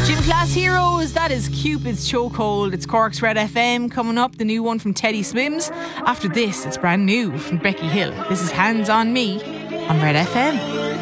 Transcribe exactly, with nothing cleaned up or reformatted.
Gym Class Heroes, that is Cupid's Chokehold. It's Cork's Red F M. Coming up, the new one from Teddy Swims. After this, it's brand new from Becky Hill. This is Hands on Me on Red F M.